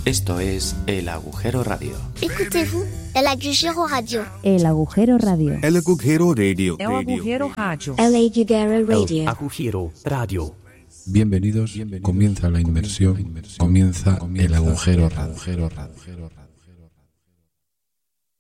Esto es El Agujero Radio. Écoutez-vous, El Agujero Radio. El Agujero Radio. El Agujero Radio. El Agujero Radio. El Agujero Radio. El Agujero Radio. Bienvenidos, comienza la inmersión, comienza El Agujero Radio.